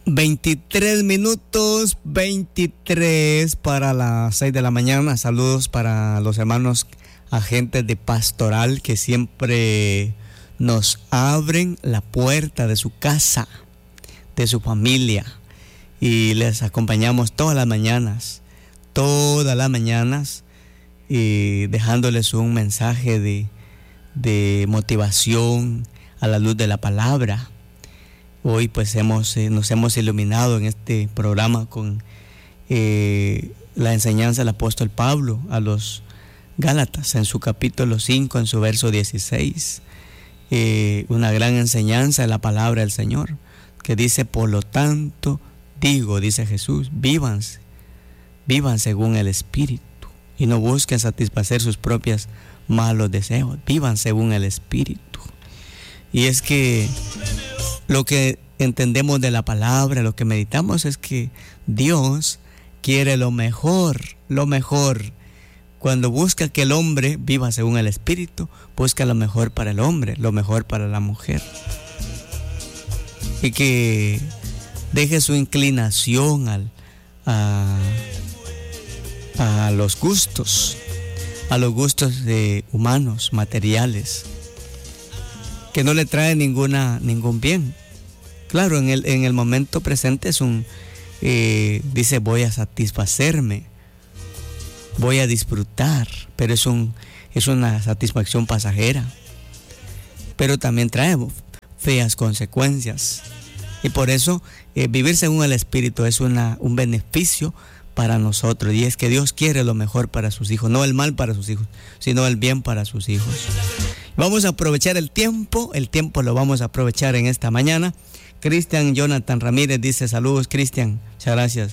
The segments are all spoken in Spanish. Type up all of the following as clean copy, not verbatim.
23 minutos, 23 para las 6 de la mañana. Saludos para los hermanos agentes de pastoral que siempre nos abren la puerta de su casa, de su familia, y les acompañamos todas las mañanas, y dejándoles un mensaje de motivación a la luz de la palabra. Hoy pues nos hemos iluminado en este programa con la enseñanza del apóstol Pablo a los Gálatas en su capítulo 5, en su verso 16. Una gran enseñanza de la palabra del Señor, que dice: por lo tanto digo, dice Jesús, vivan según el Espíritu y no busquen satisfacer sus propios malos deseos. Vivan según el Espíritu. Y es que lo que entendemos de la palabra, lo que meditamos, es que Dios quiere lo mejor. Cuando busca que el hombre viva según el Espíritu, busca lo mejor para el hombre, lo mejor para la mujer. Y que deje su inclinación a los gustos humanos, materiales, que no le trae ningún bien. Claro, en el momento presente dice: voy a satisfacerme, voy a disfrutar, pero es una satisfacción pasajera, pero también trae feas consecuencias. Y por eso vivir según el Espíritu es un beneficio para nosotros, y es que Dios quiere lo mejor para sus hijos, no el mal para sus hijos, sino el bien para sus hijos. Vamos a aprovechar el tiempo lo vamos a aprovechar en esta mañana. Cristian Jonathan Ramírez dice: saludos, Cristian, muchas gracias.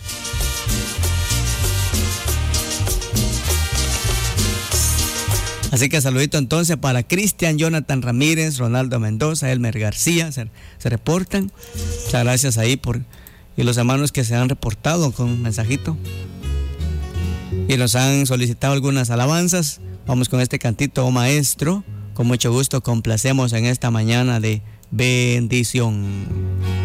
Así que saludito entonces para Cristian Jonathan Ramírez, Ronaldo Mendoza, Elmer García, se reportan. Muchas gracias ahí y los hermanos que se han reportado con un mensajito y nos han solicitado algunas alabanzas. Vamos con este cantito: oh Maestro. Con mucho gusto complacemos en esta mañana de bendición.